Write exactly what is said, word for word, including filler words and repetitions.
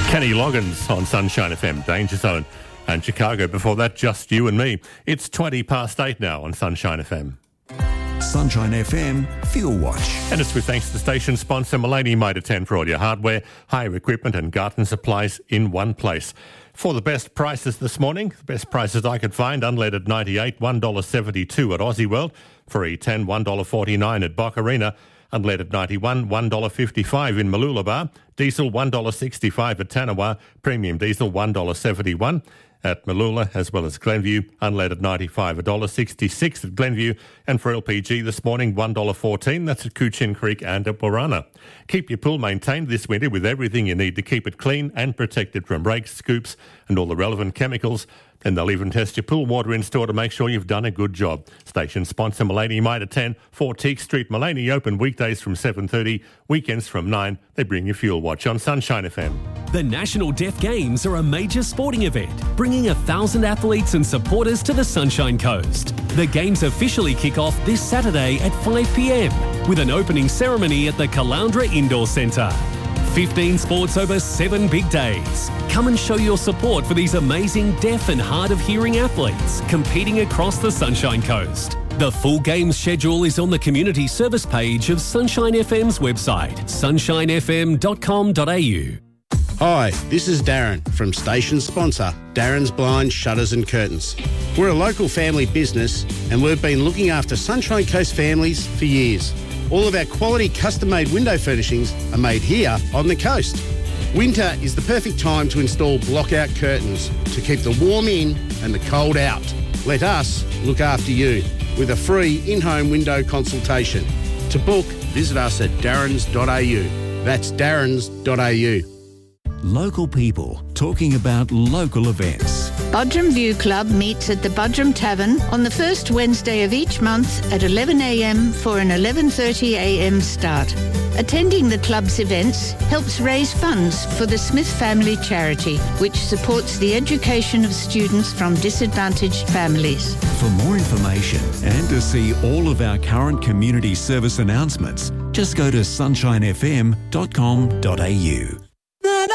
Kenny Loggins on Sunshine F M, Danger Zone. And Chicago before that, Just You and Me. It's twenty past eight now on Sunshine F M. Sunshine F M Fuel Watch. And it's with thanks to station sponsor Mulaney Motor ten for all your hardware, hire equipment and garden supplies in one place. For the best prices this morning, the best prices I could find, unleaded ninety-eight, one dollar seventy-two at Aussie World. For E ten, one dollar forty-nine at Boccarina. Unleaded ninety-one, one dollar fifty-five in Mooloolaba. Diesel, one dollar sixty-five at Tanawa. Premium diesel, one dollar seventy-one at Mooloola, as well as Glenview. Unleaded ninety-five, one dollar sixty-six at Glenview. And for L P G this morning, one dollar fourteen. That's at Coochin Creek and at Warana. Keep your pool maintained this winter with everything you need to keep it clean and protected from rakes, scoops and all the relevant chemicals. And they'll even test your pool water in store to make sure you've done a good job. Station sponsor Mulaney Motor ten, four Teague Street, Mulaney, open weekdays from seven thirty, weekends from nine. They bring you Fuel Watch on Sunshine F M. The National Deaf Games are a major sporting event, bringing a thousand athletes and supporters to the Sunshine Coast. The games officially kick off this Saturday at five p m with an opening ceremony at the Caloundra Indoor Centre. fifteen sports over seven big days. Come and show your support for these amazing deaf and hard of hearing athletes competing across the Sunshine Coast. The full games schedule is on the community service page of Sunshine F M's website, sunshine f m dot com dot a u. Hi, this is Darren from station sponsor Darren's Blinds, Shutters and Curtains. We're a local family business and we've been looking after Sunshine Coast families for years. All of our quality custom-made window furnishings are made here on the coast. Winter is the perfect time to install block-out curtains to keep the warm in and the cold out. Let us look after you with a free in-home window consultation. To book, visit us at darrens dot a u. That's darrens dot a u. Local people talking about local events. Budrum View Club meets at the Budrum Tavern on the first Wednesday of each month at eleven a m for an eleven thirty a m start. Attending the club's events helps raise funds for the Smith Family Charity, which supports the education of students from disadvantaged families. For more information and to see all of our current community service announcements, just go to sunshine f m dot com dot a u.